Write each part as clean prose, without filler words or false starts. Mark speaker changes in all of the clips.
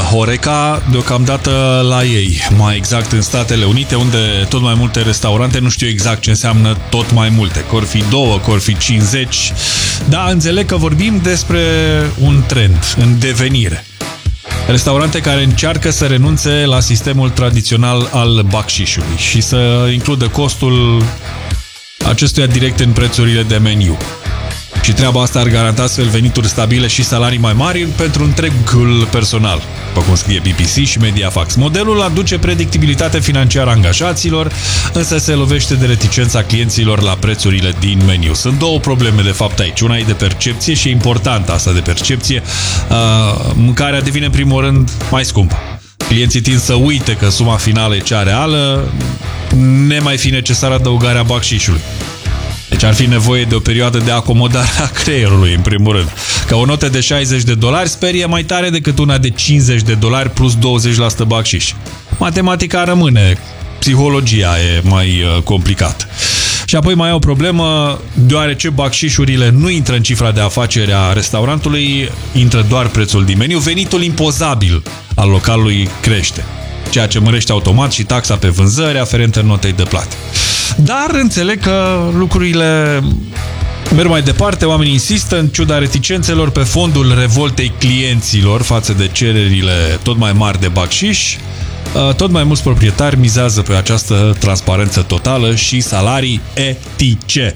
Speaker 1: Horeca, deocamdată la ei, mai exact în Statele Unite, unde tot mai multe restaurante, nu știu exact ce înseamnă tot mai multe, că or fi 2, că or fi 50, dar înțeleg că vorbim despre un trend în devenire. Restaurante care încearcă să renunțe la sistemul tradițional al bacșișului și să includă costul acestuia direct în prețurile de meniu. Și treaba asta ar garanta astfel venituri stabile și salarii mai mari pentru întregul personal, după cum scrie BBC și Mediafax. Modelul aduce predictibilitate financiară angajaților, însă se lovește de reticența clienților la prețurile din meniu. Sunt două probleme de fapt aici. Una e de percepție și e importantă asta de percepție. Mâncarea devine în primul rând mai scumpă. Clienții tind să uite că suma finală e cea reală, nemai fi necesară adăugarea bacșișului. Deci ar fi nevoie de o perioadă de acomodare a creierului, în primul rând. Că o notă de $60 sperie mai tare decât una de $50 plus 20% bacșiș. Matematica rămâne, psihologia e mai complicată. Și apoi mai e o problemă, deoarece bacșișurile nu intră în cifra de afacere a restaurantului, intră doar prețul din meniu, venitul impozabil al localului crește, ceea ce mărește automat și taxa pe vânzări aferentă notei de plată. Dar înțeleg că lucrurile merg mai departe, oamenii insistă în ciuda reticențelor pe fondul revoltei clienților față de cererile tot mai mari de bacșiș. Tot mai mulți proprietari mizează pe această transparență totală și salarii etice.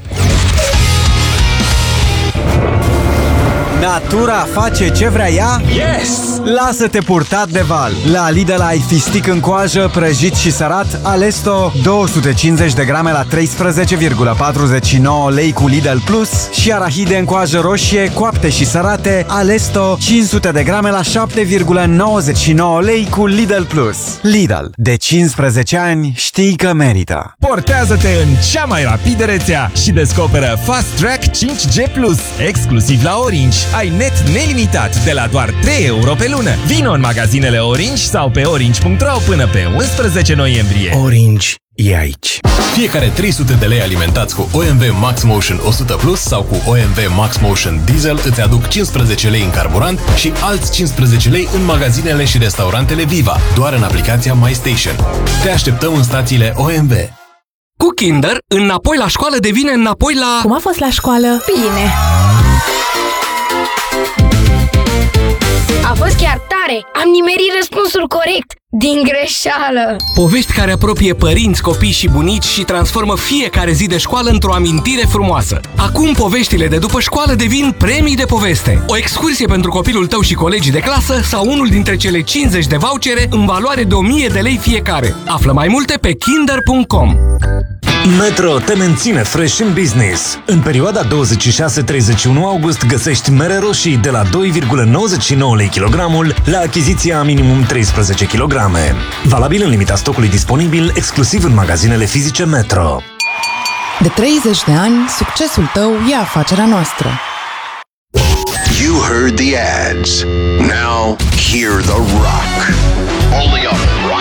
Speaker 2: Natura face ce vrea ea?
Speaker 3: Yes!
Speaker 2: Lasă-te purtat de val! La Lidl ai fistic în coajă, prăjit și sărat, Alesto 250 de grame la 13,49 lei cu Lidl Plus și arahide în coajă roșie, coapte și sărate, Alesto 500 de grame la 7,99 lei cu Lidl Plus. Lidl, de 15 ani știi că merită!
Speaker 3: Portează-te în cea mai rapidă rețea și descoperă Fast Track 5G+, exclusiv la Orange. Ai net nelimitat de la doar 3 euro pe lună. Vino în magazinele Orange sau pe orange.ro până pe 11 noiembrie.
Speaker 2: Orange e aici.
Speaker 4: Fiecare 300 de lei alimentați cu OMV Max Motion 100 Plus sau cu OMV Max Motion Diesel îți aduc 15 lei în carburant și alți 15 lei în magazinele și restaurantele Viva, doar în aplicația MyStation. Te așteptăm în stațiile OMV.
Speaker 5: Cu Kinder, înapoi la școală devine înapoi la...
Speaker 6: Cum a fost la școală? Bine!
Speaker 7: A fost chiar tare! Am nimerit răspunsul corect! Din greșeală!
Speaker 5: Povești care apropie părinți, copii și bunici și transformă fiecare zi de școală într-o amintire frumoasă. Acum poveștile de după școală devin premii de poveste. O excursie pentru copilul tău și colegii de clasă sau unul dintre cele 50 de vouchere în valoare de 1000 de lei fiecare. Află mai multe pe kinder.com.
Speaker 8: Metro te menține fresh în business. În perioada 26-31 august găsești mere roșii de la 2,99 lei kilogramul la achiziția minimum 13 kg. Valabil în limita stocului disponibil exclusiv în magazinele fizice Metro.
Speaker 6: De 30 de ani, succesul tău e afacerea noastră.
Speaker 9: You heard the ads. Now hear the rock. Only on Rock